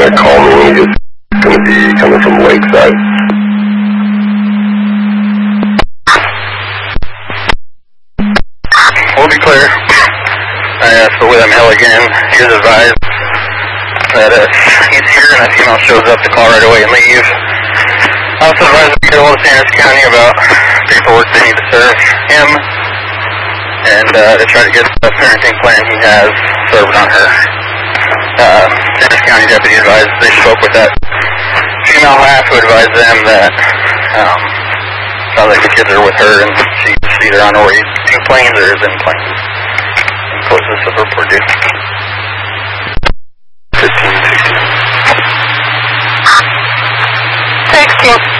gonna call me when he gets. It's gonna be coming from Lakeside. We'll be clear. I asked for William Hill again. He was advised that if he's here and a female shows up to call right away and leave. I also advised to get a hold of Sanders County about paperwork they need to serve him and to try to get the parenting plan he has served on her. Sanders County deputy advised they spoke with that female half who advised them that sounds like the kids are with her and she's either on her way to Plains or is in Plains. Closest of report due. 15, 16. 16.